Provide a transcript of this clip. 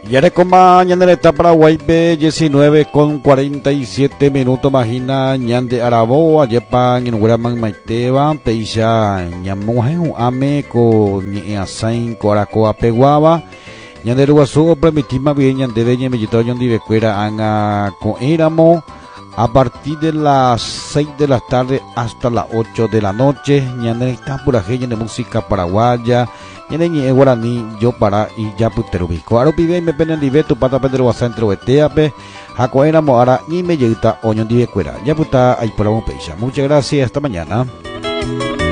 Yarecoma, Ñandere está Paraguay B, 19:47 minutos, Magina, Ñande Arabo, Ayepa, Ñenuguraman Maiteba, Teisha, Ñamujen, Ame, con Ñasain, Coracoa, Peguaba, Ñandere Guasú, Permitima, bien, Ñandere, Ñemellito, Ñondivecuera, Anga, con Éramo, a partir de las 6 de la tarde hasta las 8 de la noche, Ñandere está pura gente de música paraguaya. Ñeneñe guaraní yo para y ya puterubico aro pibe me penen dive tu pata pedro wasantro eteape jaco éramos ahora y me llegta oño dive cuera ya puta ahí por la pecha. Muchas gracias, hasta mañana.